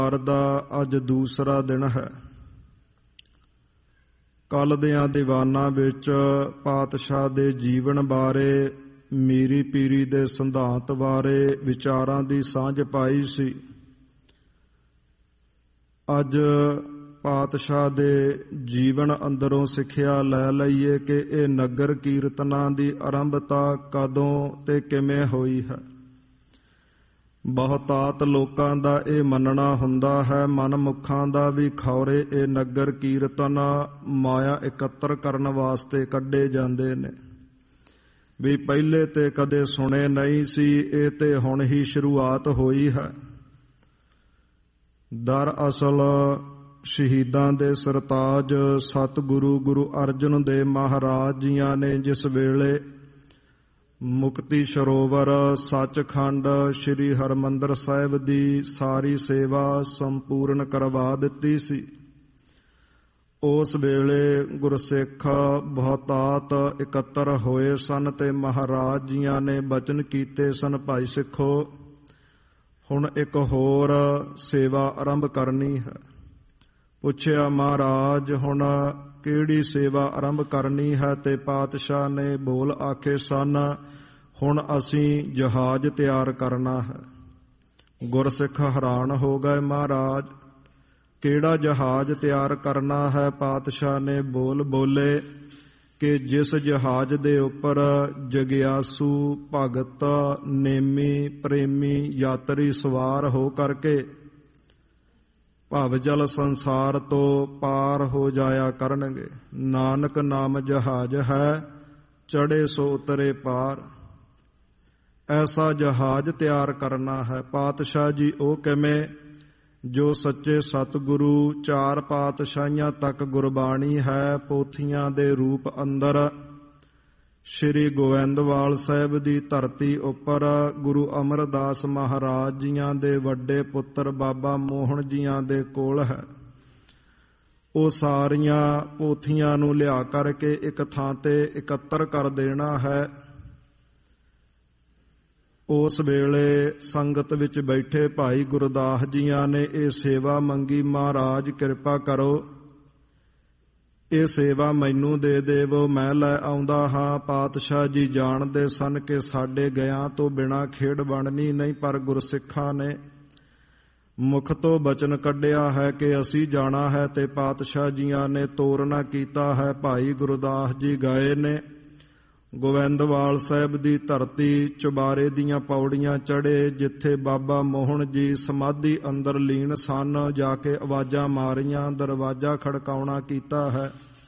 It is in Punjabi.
ਦਾ ਅੱਜ ਦੂਸਰਾ ਦਿਨ ਹੈ। ਕੱਲ੍ਹ ਦਿਆਂ ਦੀਵਾਨਾਂ ਵਿੱਚ ਪਾਤਸ਼ਾਹ ਦੇ ਜੀਵਨ ਬਾਰੇ, ਮੀਰੀ ਪੀਰੀ ਦੇ ਸਿਧਾਂਤ ਬਾਰੇ ਵਿਚਾਰਾਂ ਦੀ ਸਾਂਝ ਪਾਈ ਸੀ। ਅੱਜ ਪਾਤਸ਼ਾਹ ਦੇ ਜੀਵਨ ਅੰਦਰੋਂ ਸਿੱਖਿਆ ਲੈ ਲਈਏ ਕਿ ਇਹ ਨਗਰ ਕੀਰਤਨਾਂ ਦੀ ਆਰੰਭਤਾ ਕਦੋਂ ਤੇ ਕਿਵੇਂ ਹੋਈ ਹੈ। ਬਹੁਤਾਤ ਲੋਕਾਂ ਦਾ ਇਹ ਮੰਨਣਾ ਹੁੰਦਾ ਹੈ, ਮਨਮੁਖਾਂ ਦਾ ਵੀ, ਖੌਰੇ ਇਹ ਨਗਰ ਕੀਰਤਨ ਮਾਇਆ ਇਕੱਤਰ ਕਰਨ ਵਾਸਤੇ ਕੱਢੇ ਜਾਂਦੇ ਨੇ, ਵੀ ਪਹਿਲੇ ਤੇ ਕਦੇ ਸੁਣੇ ਨਹੀਂ ਸੀ, ਇਹ ਤੇ ਹੁਣ ਹੀ ਸ਼ੁਰੂਆਤ ਹੋਈ ਹੈ। ਦਰਅਸਲ ਸ਼ਹੀਦਾਂ ਦੇ ਸਰਤਾਜ ਸਤਿਗੁਰੂ ਗੁਰੂ ਅਰਜਨ ਦੇਵ ਮਹਾਰਾਜ ਜੀਆਂ ਨੇ ਜਿਸ ਵੇਲੇ ਮੁਕਤੀ ਸਰੋਵਰ ਸੱਚਖੰਡ ਸ੍ਰੀ ਹਰਿਮੰਦਰ ਸਾਹਿਬ ਦੀ ਸਾਰੀ ਸੇਵਾ ਸੰਪੂਰਨ ਕਰਵਾ ਦਿੱਤੀ ਸੀ, ਉਸ ਵੇਲੇ ਗੁਰਸਿੱਖ ਬਹੁਤਾਤ ਇਕੱਤਰ ਹੋਏ ਸਨ ਤੇ ਮਹਾਰਾਜ ਜੀਆਂ ਨੇ ਬਚਨ ਕੀਤੇ ਸਨ, ਭਾਈ ਸਿੱਖੋ ਹੁਣ ਇੱਕ ਹੋਰ ਸੇਵਾ ਆਰੰਭ ਕਰਨੀ ਹੈ। ਪੁੱਛਿਆ ਮਹਾਰਾਜ ਹੁਣ ਕਿਹੜੀ ਸੇਵਾ ਆਰੰਭ ਕਰਨੀ ਹੈ, ਤੇ ਪਾਤਸ਼ਾਹ ਨੇ ਬੋਲ ਆਖੇ ਸਨ, ਹੁਣ ਅਸੀਂ ਜਹਾਜ਼ ਤਿਆਰ ਕਰਨਾ ਹੈ। ਗੁਰਸਿੱਖ ਹੈਰਾਨ ਹੋ ਗਏ, ਮਹਾਰਾਜ ਕਿਹੜਾ ਜਹਾਜ਼ ਤਿਆਰ ਕਰਨਾ ਹੈ? ਪਾਤਸ਼ਾਹ ਨੇ ਬੋਲੇ ਕਿ ਜਿਸ ਜਹਾਜ਼ ਦੇ ਉੱਪਰ ਜਗਿਆਸੂ ਭਗਤ ਨੇਮੀ ਪ੍ਰੇਮੀ ਯਾਤਰੀ ਸਵਾਰ ਹੋ ਕਰਕੇ ਭਵਜਲ ਸੰਸਾਰ ਤੋਂ ਪਾਰ ਹੋ ਜਾਇਆ ਕਰਨਗੇ। ਨਾਨਕ ਨਾਮ ਜਹਾਜ਼ ਹੈ, ਚੜ੍ਹੇ ਸੋ ਉਤਰੇ ਪਾਰ। ਐਸਾ ਜਹਾਜ਼ ਤਿਆਰ ਕਰਨਾ ਹੈ। ਪਾਤਸ਼ਾਹ ਜੀ ਉਹ ਕਿਵੇਂ? ਜੋ ਸੱਚੇ ਸਤਿਗੁਰੂ ਚਾਰ ਪਾਤਸ਼ਾਹੀਆਂ ਤੱਕ ਗੁਰਬਾਣੀ ਹੈ, ਪੋਥੀਆਂ ਦੇ ਰੂਪ ਅੰਦਰ ਸ਼੍ਰੀ ਗੋਇੰਦਵਾਲ ਸਾਹਿਬ ਦੀ ਧਰਤੀ ਉੱਪਰ ਗੁਰੂ ਅਮਰਦਾਸ ਮਹਾਰਾਜ ਜੀਆਂ ਦੇ ਵੱਡੇ ਪੁੱਤਰ ਬਾਬਾ ਮੋਹਨ ਜੀਆਂ ਦੇ ਕੋਲ ਹੈ। ਉਹ ਸਾਰੀਆਂ ਪੋਥੀਆਂ ਨੂੰ ਲਿਆ ਕਰਕੇ ਇੱਕ ਥਾਂ ਤੇ ਇਕੱਤਰ ਕਰ ਦੇਣਾ ਹੈ। ਉਸ ਵੇਲੇ ਸੰਗਤ ਵਿੱਚ ਬੈਠੇ ਭਾਈ ਗੁਰਦਾਸ ਜੀਆਂ ਨੇ ਇਹ ਸੇਵਾ ਮੰਗੀ, ਮਹਾਰਾਜ ਕਿਰਪਾ ਕਰੋ, ਇਹ ਸੇਵਾ ਮੈਨੂੰ ਦੇ ਦੇਵੋ, ਮੈਂ ਲੈ ਆਉਂਦਾ ਹਾਂ। ਪਾਤਸ਼ਾਹ ਜੀ ਜਾਣਦੇ ਸਨ ਕਿ ਸਾਡੇ ਗਿਆਂ ਤੋਂ ਬਿਨਾਂ ਖੇਡ ਬਣਨੀ ਨਹੀਂ, ਪਰ ਗੁਰਸਿੱਖਾਂ ਨੇ ਮੁਖ ਤੋਂ ਬਚਨ ਕੱਢਿਆ ਹੈ ਕਿ ਅਸੀਂ ਜਾਣਾ ਹੈ, ਤੇ ਪਾਤਸ਼ਾਹ ਜੀਆਂ ਨੇ ਤੋਰਨਾ ਕੀਤਾ ਹੈ। ਭਾਈ ਗੁਰਦਾਸ ਜੀ ਗਏ ਨੇ ਗੋਇੰਦਵਾਲ ਸਾਹਿਬ ਦੀ ਧਰਤੀ, ਚੁਬਾਰੇ ਦੀਆਂ ਪੌੜੀਆਂ ਚੜ੍ਹੇ, ਜਿੱਥੇ ਬਾਬਾ ਮੋਹਨ ਜੀ ਸਮਾਧੀ ਅੰਦਰ ਲੀਨ ਸਨ। ਜਾ ਕੇ ਆਵਾਜ਼ਾਂ ਮਾਰੀਆਂ, ਦਰਵਾਜ਼ਾ ਖੜਕਾਉਣਾ ਕੀਤਾ ਹੈ।